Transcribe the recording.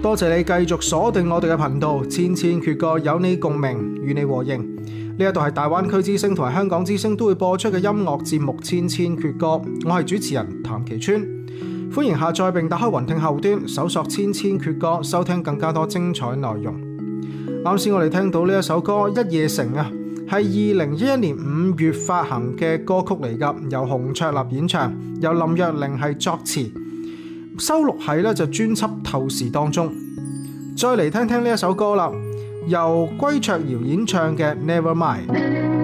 多謝你繼續鎖定我哋嘅頻道，千千闕歌有你共鳴，與你和應。呢一度係大灣區之聲同埋香港之聲都會播出嘅音樂節目《千千闕歌》，我係主持人譚其川。歡迎下載並打開雲聽後端，搜索《千千闕歌》，收聽更加多精彩內容。啱先我哋聽到呢一首歌《一夜城》啊，係2011年5月發行嘅歌曲嚟㗎，由洪卓立演唱，由林若寧係作詞，收錄喺呢就專輯《透視》當中。再嚟聽聽呢一首歌啦，由歸卓瑤演唱嘅《Never Mind》。